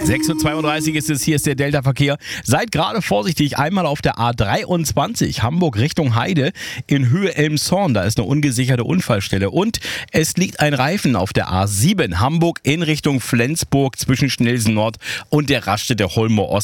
6:32 Uhr ist es, hier ist der Delta-Verkehr. Seid gerade vorsichtig, einmal auf der A23 Hamburg Richtung Heide in Höhe Elmshorn. Da ist eine ungesicherte Unfallstelle. Und es liegt ein Reifen auf der A7 Hamburg in Richtung Flensburg zwischen Schnelsen Nord und der Raststätte Holmer Ost.